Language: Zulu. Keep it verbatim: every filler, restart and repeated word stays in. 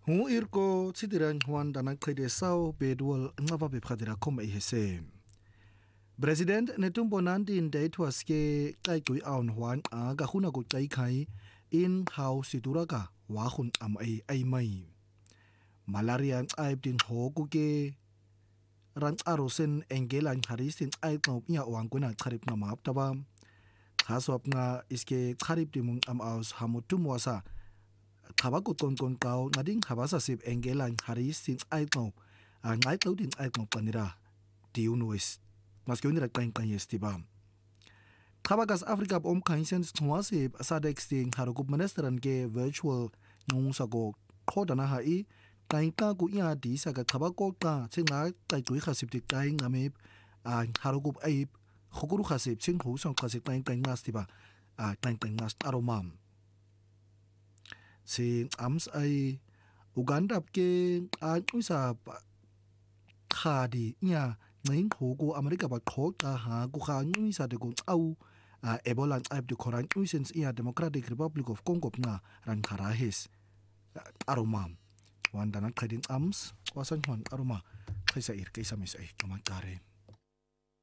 Hu irko tsidiran Juan dana khide sao bedwol ngaba be phadira khom e hese President netumbo nineteen daitwas ke qaigui aun Juan a ga huna ko qai khai in house duraka wa hun am ai ai mai malaria aib din ho ku ke ran arosen engelan harisin ai qop nya wang kuna kharip na map taba khasop nga iske kharip dimung am aus hamutum wasa khabako kon kon kau ngading khabasa sip engelan harisin ai qop a ngai tau din ai qop panira tiu nois mas ke unira kain kain estiba Kabagas Africa om kainsen twase sadek sting harukup ministeran ke virtual ngung sago khodana hai kain ka ku ya di saga kabako ka chinga kai tui khasip tik kai ngame a harukup ai khukuru khasip chin khu song khasip kain kain ngastiba a kain kain ngas aromam si ams ai Uganda ke a uisa khadi nya ngain khoku America ba khoka ha ku kha uisa de ku au Uh, Ebola aib de Koran Usens ia Democratic Republic of Congo na ran kharahis uh, aroma wanda na khadin ams wasan hon aroma khaisa ir kaisa mis ai kamakare